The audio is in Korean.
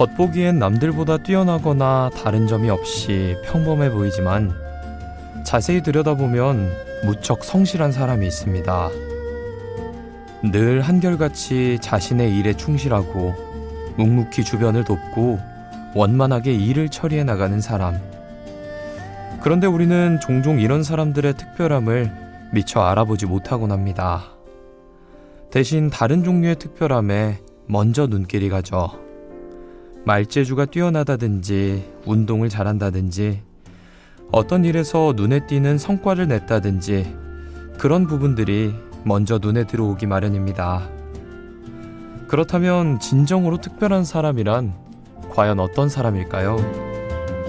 겉보기엔 남들보다 뛰어나거나 다른 점이 없이 평범해 보이지만 자세히 들여다보면 무척 성실한 사람이 있습니다. 늘 한결같이 자신의 일에 충실하고 묵묵히 주변을 돕고 원만하게 일을 처리해 나가는 사람. 그런데 우리는 종종 이런 사람들의 특별함을 미처 알아보지 못하곤 합니다. 대신 다른 종류의 특별함에 먼저 눈길이 가죠. 말재주가 뛰어나다든지 운동을 잘한다든지 어떤 일에서 눈에 띄는 성과를 냈다든지 그런 부분들이 먼저 눈에 들어오기 마련입니다. 그렇다면 진정으로 특별한 사람이란 과연 어떤 사람일까요?